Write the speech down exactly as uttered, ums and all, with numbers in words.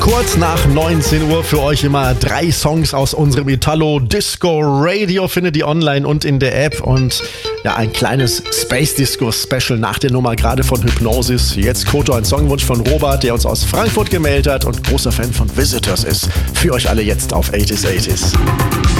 Kurz nach neunzehn Uhr für euch immer drei Songs aus unserem Italo Disco Radio. Findet ihr online und in der App. Und ja, ein kleines Space Disco Special nach der Nummer gerade von Hypnosis. Jetzt Koto, ein Songwunsch von Robert, der uns aus Frankfurt gemeldet hat und großer Fan von Visitors ist. Für euch alle jetzt auf achtziger achtziger.